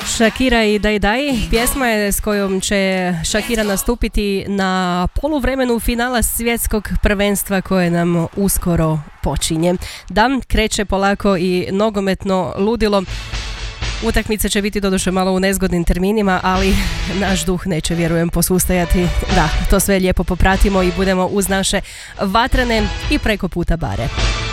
Shakira i Dai Dai, pjesma je s kojom će Shakira nastupiti na poluvremenu finala svjetskog prvenstva koje nam uskoro počinje. Da, kreće polako i nogometno ludilo. Utakmice će biti doduše malo u nezgodnim terminima, ali naš duh neće, vjerujem, posustajati. Da, to sve lijepo popratimo i budemo uz naše vatrene i preko puta bare.